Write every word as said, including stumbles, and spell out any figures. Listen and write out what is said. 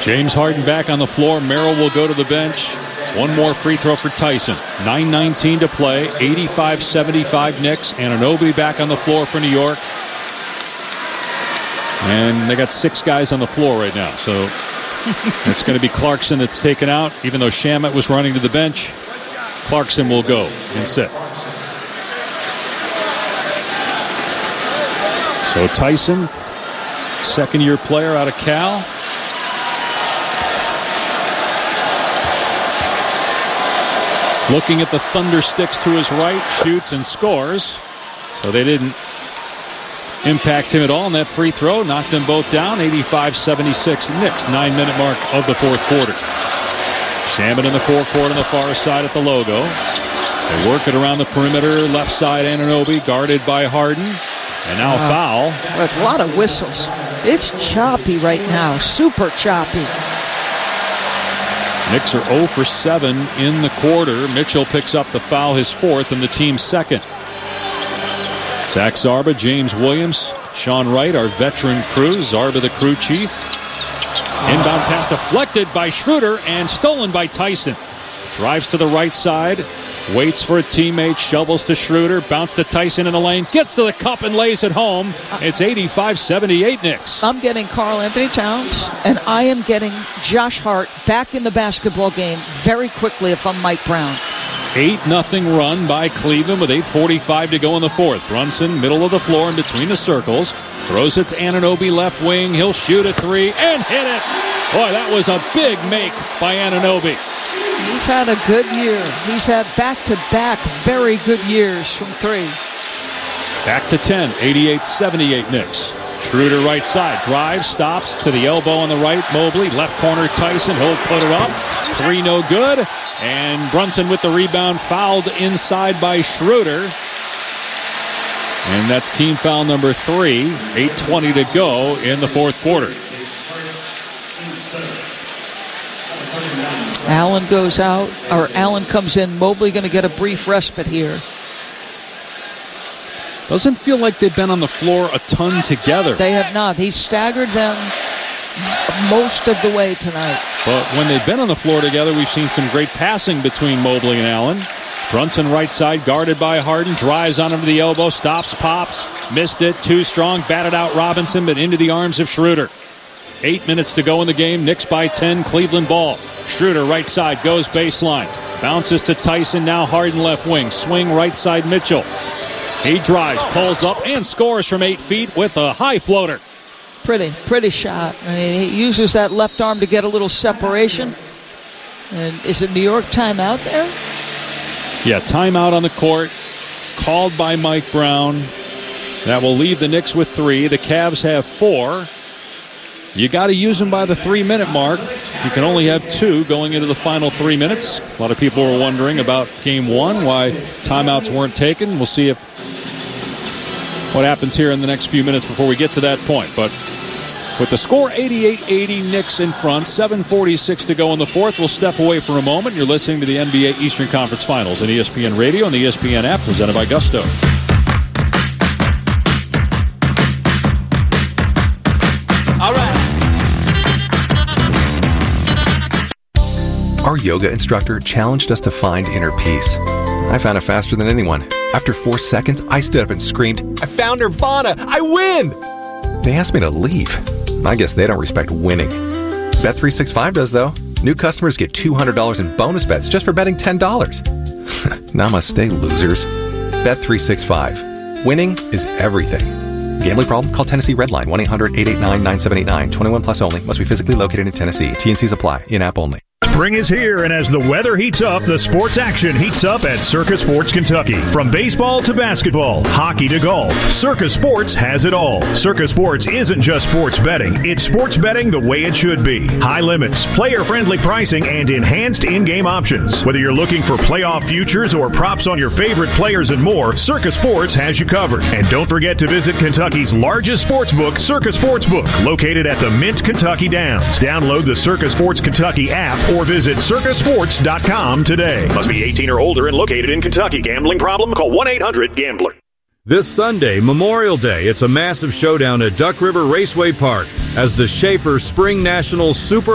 James Harden back on the floor. Merrill will go to the bench. One more free throw for Tyson. nine nineteen to play. eighty-five seventy-five Knicks. Anunoby back on the floor for New York. And they got six guys on the floor right now. So it's going to be Clarkson that's taken out. Even though Shamet was running to the bench, Clarkson will go and sit. So Tyson, second-year player out of Cal. Looking at the Thunder sticks to his right, shoots and scores. So they didn't impact him at all. And that free throw knocked them both down. eighty-five seventy-six Knicks, nine-minute mark of the fourth quarter. Shamet in the forecourt on the far side at the logo. They work it around the perimeter. Left side, Anunoby, guarded by Harden. And now wow. a foul. That's a lot of whistles. It's choppy right now. Super choppy. Knicks are zero for seven in the quarter. Mitchell picks up the foul, his fourth, and the team's second. Zach Zarba, James Williams, Sean Wright, our veteran crew. Zarba, the crew chief. Inbound pass deflected by Schroeder and stolen by Tyson. Drives to the right side. Waits for a teammate, shovels to Schroeder, bounce to Tyson in the lane, gets to the cup and lays it home. It's eighty-five seventy-eight Knicks. I'm getting Karl Anthony Towns, and I am getting Josh Hart back in the basketball game very quickly if I'm Mike Brown. eight nothing run by Cleveland with eight forty-five to go in the fourth. Brunson, middle of the floor in between the circles, throws it to Anunoby, left wing. He'll shoot a three and hit it. Boy, that was a big make by Anunoby. He's had a good year. He's had back-to-back very good years from three. Back to ten, eighty-eight seventy-eight Knicks. Schroeder right side, drives, stops to the elbow on the right. Mobley, left corner, Tyson, he'll put it up. Three no good. And Brunson with the rebound, fouled inside by Schroeder. And that's team foul number three. eight twenty to go in the fourth quarter. Allen goes out, or Allen comes in. Mobley going to get a brief respite here. Doesn't feel like they've been on the floor a ton together. They have not. He's staggered them most of the way tonight. But when they've been on the floor together, we've seen some great passing between Mobley and Allen. Brunson right side, guarded by Harden, drives on him to the elbow, stops, pops, missed it, too strong, batted out Robinson, but into the arms of Schroeder. Eight minutes to go in the game. Knicks by ten. Cleveland ball. Schroeder right side goes baseline. Bounces to Tyson. Now Harden left wing. Swing right side Mitchell. He drives, pulls up, and scores from eight feet with a high floater. Pretty, pretty shot. I mean, he uses that left arm to get a little separation. And is it New York timeout there? Yeah, timeout on the court. Called by Mike Brown. That will leave the Knicks with three. The Cavs have four. You got to use them by the three-minute mark. You can only have two going into the final three minutes. A lot of people were wondering about game one, why timeouts weren't taken. We'll see if what happens here in the next few minutes before we get to that point. But with the score eighty-eight eighty, Knicks in front, seven forty-six to go in the fourth. We'll step away for a moment. You're listening to the N B A Eastern Conference Finals on E S P N Radio and the E S P N app, presented by Gusto. All right. Our yoga instructor challenged us to find inner peace. I found it faster than anyone. After four seconds, I stood up and screamed, "I found Nirvana! I win!" They asked me to leave. I guess they don't respect winning. Bet three sixty-five does, though. New customers get two hundred dollars in bonus bets just for betting ten dollars. Namaste, losers. Bet three sixty-five. Winning is everything. Gambling problem? Call Tennessee Redline, one eight hundred eight eight nine nine seven eight nine. twenty-one plus only. Must be physically located in Tennessee. T N Cs apply. In-app only. Spring is here, and as the weather heats up, the sports action heats up at Circa Sports Kentucky. From baseball to basketball, hockey to golf, Circa Sports has it all. Circa Sports isn't just sports betting, it's sports betting the way it should be. High limits, player-friendly pricing, and enhanced in-game options. Whether you're looking for playoff futures or props on your favorite players and more, Circa Sports has you covered. And don't forget to visit Kentucky's largest sportsbook, Circa Sportsbook, located at the Mint Kentucky Downs. Download the Circa Sports Kentucky app or visit circa sports dot com today. Must be eighteen or older and located in Kentucky. Gambling problem? Call one eight hundred gambler. This Sunday, Memorial Day, it's a massive showdown at Duck River Raceway Park as the Schaefer Spring Nationals Super